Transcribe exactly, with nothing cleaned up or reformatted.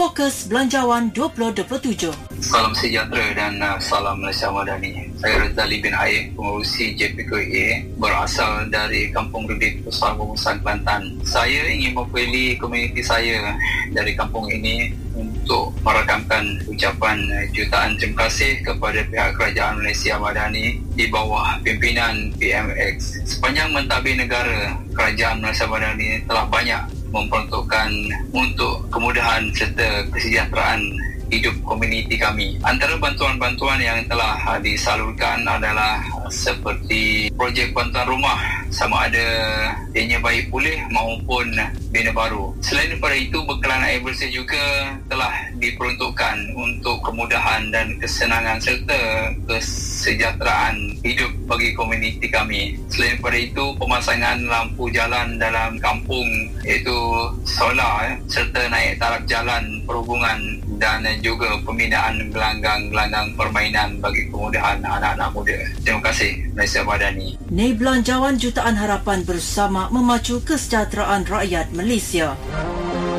Fokus Belanjawan dua ribu dua puluh tujuh. Salam sejahtera dan uh, salam Malaysia Madani. Saya Razali bin Air, pengurusi J P K A berasal dari Kampung Redik, Pusat Pengurusan Kelantan. Saya ingin mewakili komuniti saya dari kampung ini untuk merakamkan ucapan jutaan terima kasih kepada pihak Kerajaan Malaysia Madani di bawah pimpinan P M X. Sepanjang mentadbir negara, Kerajaan Malaysia Madani telah banyak memperuntukkan untuk kemudahan serta kesejahteraan hidup komuniti kami. Antara bantuan-bantuan yang telah disalurkan adalah seperti projek bantuan rumah, sama ada ianya bayi pulih maupun bina baru. Selain daripada itu, bekalan air bersih juga telah diperuntukkan untuk kemudahan dan kesenangan serta kesejahteraan hidup bagi komuniti kami. Selain daripada itu, pemasangan lampu jalan dalam kampung iaitu solar serta naik taraf jalan perhubungan dan juga pembinaan gelanggang-gelanggang permainan bagi kemudahan anak-anak muda. Terima kasih, Malaysia Madani. Nei Belanjawan Jutaan Harapan bersama memacu kesejahteraan rakyat Malaysia.